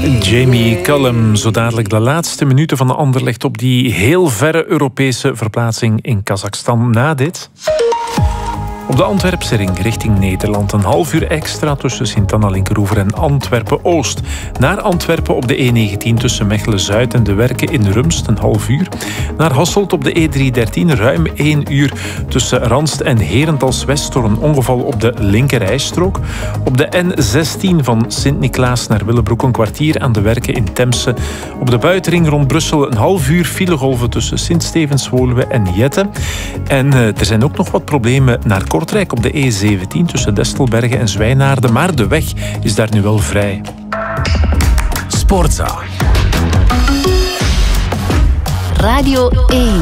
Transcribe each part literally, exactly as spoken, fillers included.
Jamie Cullum, zo dadelijk de laatste minuten van de Anderlecht op die heel verre Europese verplaatsing in Kazachstan. Na dit... Op de Antwerpse ring richting Nederland. Een half uur extra tussen Sint-Anna-Linkeroever en Antwerpen-Oost. Naar Antwerpen op de E negentien tussen Mechelen-Zuid en De Werken in Rumst. Een half uur. Naar Hasselt op de E driehonderddertien ruim één uur tussen Ranst en Herentals-West door een ongeval op de linkerrijstrook. Op de N zestien van Sint-Niklaas naar Willebroek een kwartier aan De Werken in Temse. Op de buitenring rond Brussel een half uur filegolven tussen Sint-Stevens-Woluwe en Jette. En uh, er zijn ook nog wat problemen naar Kortrijk op de E zeventien tussen Destelbergen en Zwijnaarden, maar de weg is daar nu wel vrij. Sportza. Radio één.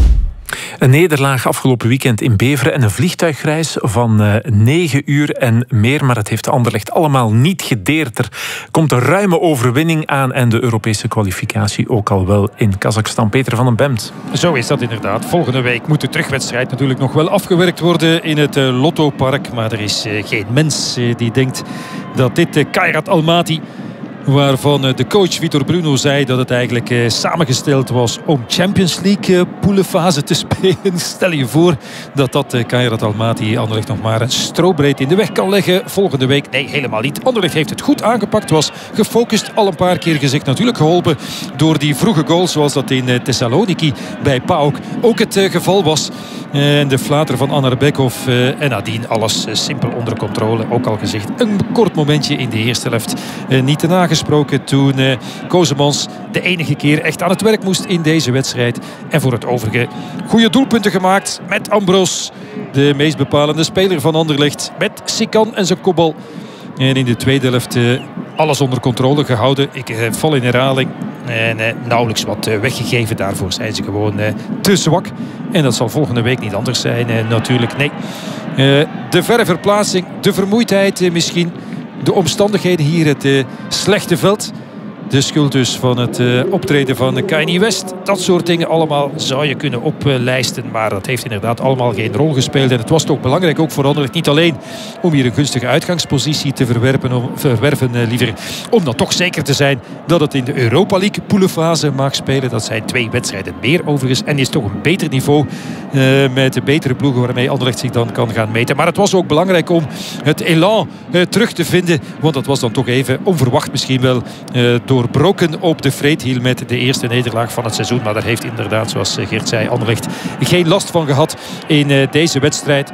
Een nederlaag afgelopen weekend in Beveren en een vliegtuigreis van uh, negen uur en meer. Maar het heeft de Anderlecht allemaal niet gedeerd. Er komt een ruime overwinning aan en de Europese kwalificatie ook al wel in Kazachstan. Peter van den Bemt. Zo is dat inderdaad. Volgende week moet de terugwedstrijd natuurlijk nog wel afgewerkt worden in het uh, Lottopark. Maar er is uh, geen mens uh, die denkt dat dit uh, Kairat Almaty, waarvan de coach Vitor Bruno zei dat het eigenlijk eh, samengesteld was om Champions League eh, poelenfase te spelen. Stel je voor dat dat eh, Kairat Almaty Anderlecht nog maar een strobreed in de weg kan leggen volgende week. Nee, helemaal niet. Anderlecht heeft het goed aangepakt, was gefocust, al een paar keer gezegd. Natuurlijk geholpen door die vroege goal zoals dat in eh, Thessaloniki bij PAOK ook het eh, geval was. En de flater van Anarbekov uh, en nadien alles uh, simpel onder controle. Ook al gezegd, een kort momentje in de eerste helft uh, niet te nagesproken toen uh, Kozemans de enige keer echt aan het werk moest in deze wedstrijd. En voor het overige goede doelpunten gemaakt met Ambros, de meest bepalende speler van Anderlecht, met Sikan en zijn kopbal. En in de tweede helft uh, alles onder controle gehouden. Ik uh, val in herhaling. En uh, nauwelijks wat uh, weggegeven. Daarvoor zijn ze gewoon uh, te zwak. En dat zal volgende week niet anders zijn. Uh, natuurlijk, nee. Uh, de verre verplaatsing, de vermoeidheid uh, misschien. De omstandigheden hier, het uh, slechte veld. De schuld dus van het uh, optreden van Kanye West. Dat soort dingen allemaal zou je kunnen oplijsten. Maar dat heeft inderdaad allemaal geen rol gespeeld. En het was toch belangrijk ook voor Anderlecht. Niet alleen om hier een gunstige uitgangspositie te verwerpen, om, verwerven. Uh, liever om dan toch zeker te zijn dat het in de Europa League poelenfase mag spelen. Dat zijn twee wedstrijden meer overigens. En is toch een beter niveau uh, met de betere ploegen waarmee Anderlecht zich dan kan gaan meten. Maar het was ook belangrijk om het elan uh, terug te vinden. Want dat was dan toch even onverwacht misschien wel uh, door doorbroken op de vreedhiel met de eerste nederlaag van het seizoen. Maar daar heeft inderdaad, zoals Geert zei, Anderlecht geen last van gehad in uh, deze wedstrijd.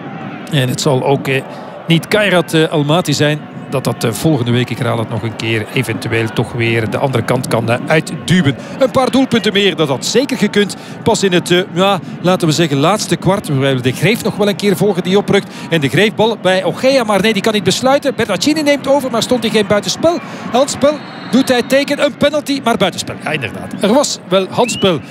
En het zal ook uh, niet Kairat uh, Almaty zijn dat dat uh, volgende week, ik herhaal het nog een keer, eventueel toch weer de andere kant kan uh, uitduwen. Een paar doelpunten meer, dat had zeker gekund. Pas in het, uh, ja, laten we zeggen, laatste kwart. We de Greef nog wel een keer volgen die oprukt. En de Greefbal bij Ogea, maar nee, die kan niet besluiten. Bertaccini neemt over, maar stond hij geen buitenspel. Handspel, doet hij teken, een penalty, maar buitenspel. Ja, inderdaad. Er was wel handspel